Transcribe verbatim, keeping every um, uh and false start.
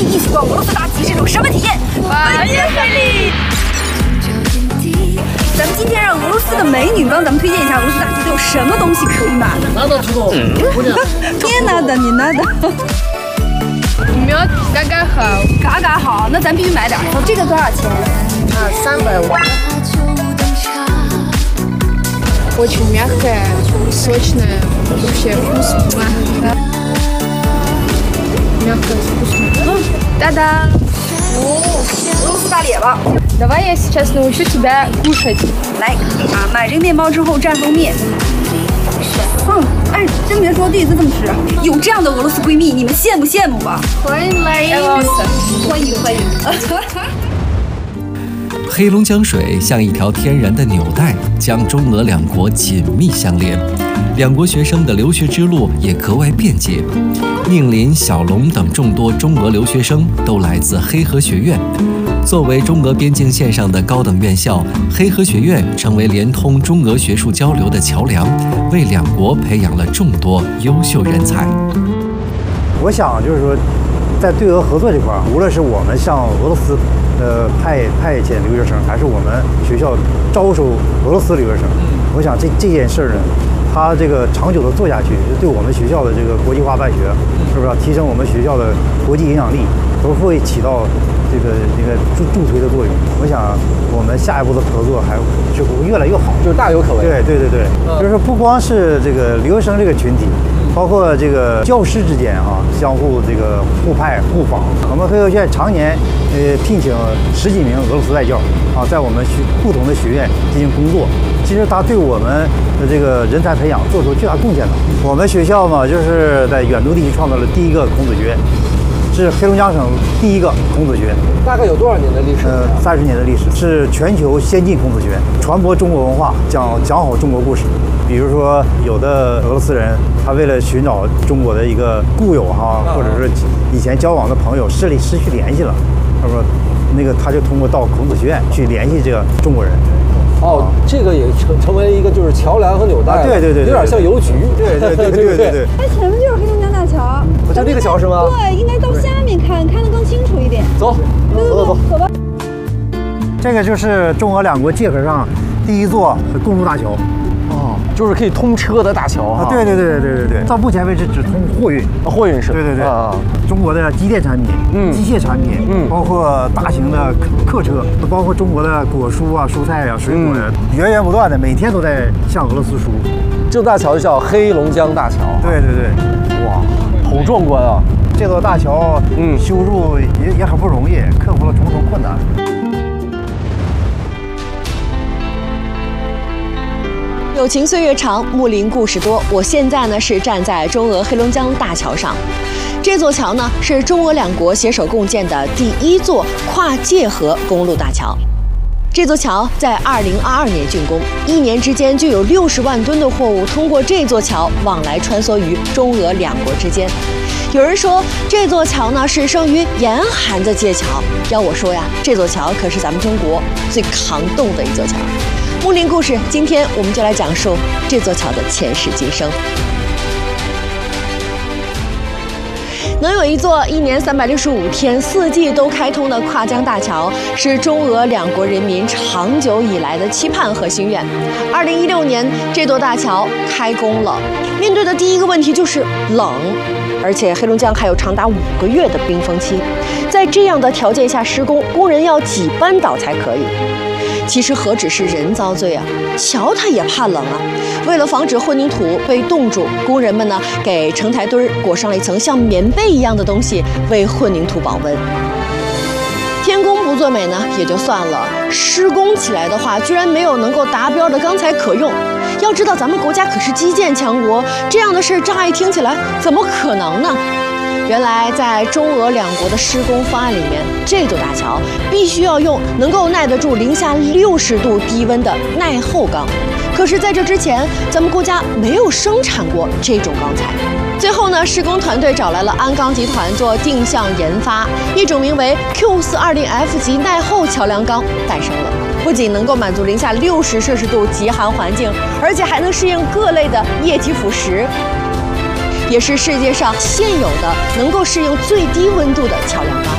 一起逛俄罗斯大集是种什么体验？完全魅力！咱们今天让俄罗斯的美女帮咱们推荐一下俄罗斯大集都有什么东西可以买。 Надо чудо. Не надо, не надо. 面嘎嘎好， 嘎嘎好，那咱必须买点。这个多少钱？ 啊，三百五。 Очень мягкая, сочная, вообще вкусно. Мягкая, вкусная. Та-да! О, 俄罗斯大列巴。 Давай я сейчас научу тебя кушать. 来啊，买这个面包之后蘸封面。嗯，哎，真别说，第一次这么吃。有这样的俄罗斯闺蜜，你们羡慕羡慕吧？ 欢迎来， 欢迎欢迎。 黑龙江水像一条天然的纽带，将中俄两国紧密相连。两国学生的留学之路也格外便捷。宁林、小龙等众多中俄留学生都来自黑河学院。作为中俄边境线上的高等院校，黑河学院成为连通中俄学术交流的桥梁，为两国培养了众多优秀人才。 我想就是说，在对俄合作这块儿，无论是我们向俄罗斯呃派派遣留学生，还是我们学校招收俄罗斯留学生，我想这这件事儿呢，它这个长久的做下去，对我们学校的这个国际化办学，是不是提升我们学校的国际影响力，都会起到这个这个助助推的作用。我想我们下一步的合作还是会越来越好， 就是大有可为。 对对对对， 嗯、 就是不光是这个留学生这个群体。 包括这个教师之间啊，相互这个互派互访。我们黑河学院常年呃聘请十几名俄罗斯外教啊，在我们学不同的学院进行工作。其实他对我们的这个人才培养做出巨大贡献的。我们学校嘛，就是在远东地区创造了第一个孔子学院，是黑龙江省第一个孔子学院。 大概有多少年的历史？ 呃，三十年的历史，是全球先进孔子学院，传播中国文化，讲讲好中国故事。 比如说，有的俄罗斯人，他为了寻找中国的一个故友哈，或者是以前交往的朋友，失联失去联系了，他说，那个他就通过到孔子学院去联系这个中国人。 哦，这个也成成为一个就是桥梁和纽带， 对对对， 有点像邮局。 对对对对对对。 它前面就是黑龙江大桥， 就这个桥是吗？ 对，应该到下面看，看得更清楚一点。 走，走走走， 走吧。 这个就是中俄两国界河上第一座公路大桥。 就是可以通车的大桥啊！ 对对对对对对对，到目前为止只通货运， 货运是。 对对对啊， 中国的机电产品、嗯，机械产品，嗯，包括大型的客车，包括中国的果蔬啊、蔬菜啊、水果呀，源源不断的，每天都在向俄罗斯输。 这座大桥就叫黑龙江大桥。 对对对， 哇，好壮观啊！ 这座大桥，嗯，修筑也也很不容易，克服了重重困难。 友情岁月长，睦邻故事多。我现在呢是站在中俄黑龙江大桥上，这座桥呢是中俄两国携手共建的第一座跨界河公路大桥。这座桥在二零二二年竣工，一年之间就有六十万吨的货物通过这座桥往来穿梭于中俄两国之间。有人说这座桥呢是生于严寒的界桥，要我说呀，这座桥可是咱们中国最抗冻的一座桥。 睦邻故事，今天我们就来讲述这座桥的前世今生。能有一座一年三百六十五天、四季都开通的跨江大桥，是中俄两国人民长久以来的期盼和心愿。二零一六年，这座大桥开工了，面对的第一个问题就是冷，而且黑龙江还有长达五个月的冰封期，在这样的条件下施工，工人要挤班倒才可以。 其实何止是人遭罪啊，桥它也怕冷啊。为了防止混凝土被冻住，工人们呢给承台墩裹上了一层像棉被一样的东西，为混凝土保温。天公不作美呢也就算了，施工起来的话，居然没有能够达标的钢材可用。要知道咱们国家可是基建强国，这样的事乍一听起来怎么可能呢？ 原来，在中俄两国的施工方案里面，这座大桥必须要用能够耐得住零下六十度低温的耐候钢。可是，在这之前，咱们国家没有生产过这种钢材。最后呢，施工团队找来了鞍钢集团做定向研发，一种名为 Q 四二零 F 级耐候桥梁钢诞生了。不仅能够满足零下六十摄氏度极寒环境，而且还能适应各类的液体腐蚀。 也是世界上现有的能够适应最低温度的桥梁钢。